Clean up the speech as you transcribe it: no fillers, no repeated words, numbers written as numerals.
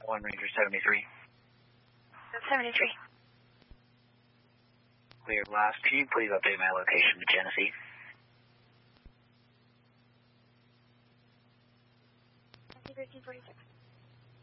1 Ranger 73. 73. Clear last. Can you please update my location to Genesee? 1346.